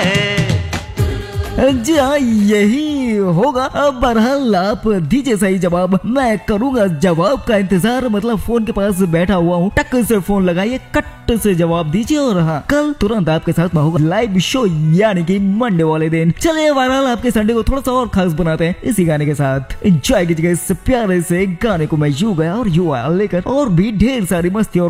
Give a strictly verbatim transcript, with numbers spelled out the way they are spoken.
जी हाँ, यही होगा। अब बहरहाल आप दीजिए सही जवाब, मैं करूंगा जवाब का इंतजार। मतलब फोन के पास बैठा हुआ हूँ, टक से फोन लगाइए, कट से जवाब दीजिए। और हाँ, कल तुरंत आपके साथ में होगा लाइव शो, यानी कि मंडे वाले दिन। चलिए बहरहाल आपके संडे को थोड़ा सा और खास बनाते हैं इसी गाने के साथ। एंजॉय कीजिएगा इस प्यारे से गाने को। मैं यू गया और यू आया लेकर और भी ढेर सारी मस्ती और